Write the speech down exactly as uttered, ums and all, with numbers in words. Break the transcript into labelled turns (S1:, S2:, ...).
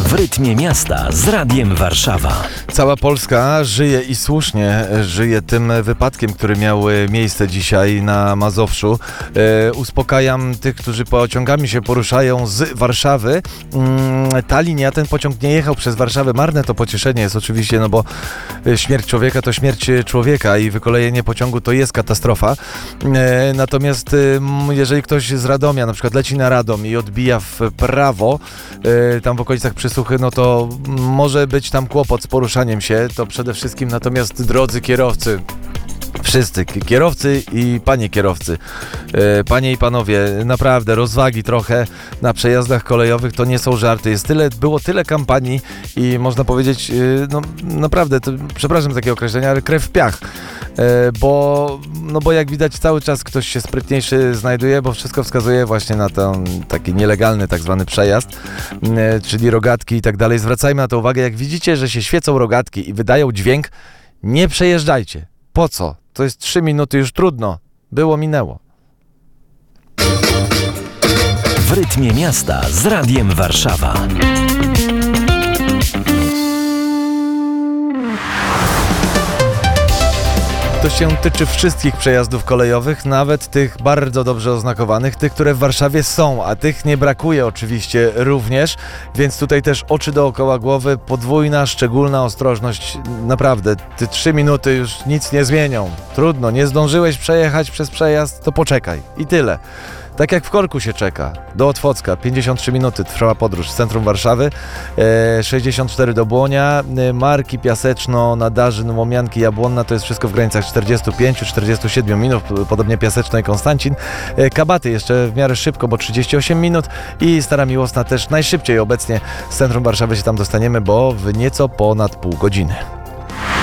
S1: W rytmie miasta z Radiem Warszawa.
S2: Cała Polska żyje i słusznie żyje tym wypadkiem, który miał miejsce dzisiaj na Mazowszu. E, uspokajam tych, którzy pociągami się poruszają z Warszawy. Mm, ta linia, ten pociąg nie jechał przez Warszawę. Marne to pocieszenie jest oczywiście, no bo śmierć człowieka to śmierć człowieka i wykolejenie pociągu to jest katastrofa. E, natomiast e, jeżeli ktoś z Radomia na przykład leci na Radom i odbija w prawo, e, tam w okolicach Przysłuchy, no to może być tam kłopot z poruszaniem się, to przede wszystkim. Natomiast drodzy kierowcy, wszyscy, kierowcy i panie kierowcy, e, panie i panowie, naprawdę rozwagi trochę na przejazdach kolejowych to nie są żarty. Jest tyle, było tyle kampanii i można powiedzieć, e, no naprawdę, to, przepraszam za takie określenia, ale krew w piach. E, bo, no bo jak widać cały czas ktoś się sprytniejszy znajduje, bo wszystko wskazuje właśnie na ten taki nielegalny tak zwany przejazd, e, czyli rogatki i tak dalej. Zwracajmy na to uwagę, jak widzicie, że się świecą rogatki i wydają dźwięk, nie przejeżdżajcie. Po co? To jest trzy minuty, już trudno. Było, minęło.
S1: W rytmie miasta z Radiem Warszawa.
S2: To się tyczy wszystkich przejazdów kolejowych, nawet tych bardzo dobrze oznakowanych, tych, które w Warszawie są, a tych nie brakuje oczywiście również, więc tutaj też oczy dookoła głowy, podwójna, szczególna ostrożność. Naprawdę, te trzy minuty już nic nie zmienią. Trudno, nie zdążyłeś przejechać przez przejazd, to poczekaj i tyle. Tak jak w korku się czeka, do Otwocka, pięćdziesiąt trzy minuty trwała podróż z centrum Warszawy, e, sześćdziesiąt cztery do Błonia, e, Marki, Piaseczno, Nadarzyn, Łomianki, Jabłonna, to jest wszystko w granicach czterdzieści pięć do czterdziestu siedmiu minut, podobnie Piaseczno i Konstancin. E, Kabaty jeszcze w miarę szybko, bo trzydzieści osiem minut i Stara Miłosna też najszybciej obecnie z centrum Warszawy się tam dostaniemy, bo w nieco ponad pół godziny.